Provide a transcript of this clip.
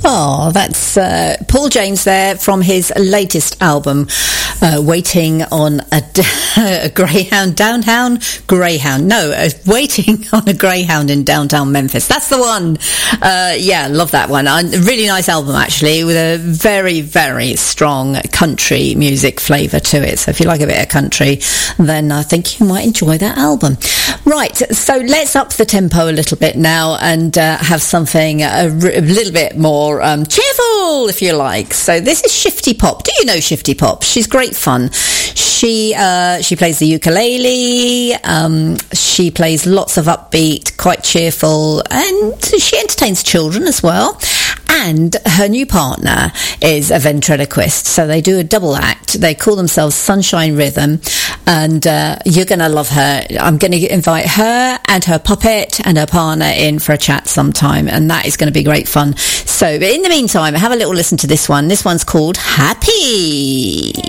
Oh, that's Paul James there from his latest album, Waiting on a Greyhound, Downtown Greyhound. No, Waiting on a Greyhound in downtown Memphis. That's the one. Yeah, love that one. Really nice album, actually, with a very, very strong country music flavour to it. So if you like a bit of country, then I think you might enjoy that album. Right, so let's up the tempo a little bit now and have something a little bit more cheerful, if you like. So this is Shifty Pop. Do you know Shifty Pop? She's great fun. She plays the ukulele. She plays lots of upbeat, quite cheerful, and she entertains children as well. And her new partner is a ventriloquist, so they do a double act. They call themselves Sunshine Rhythm, and you're going to love her. I'm going to invite her and her puppet and her partner in for a chat sometime, and that is going to be great fun. So in the meantime, have a little listen to this one. This one's called Happy.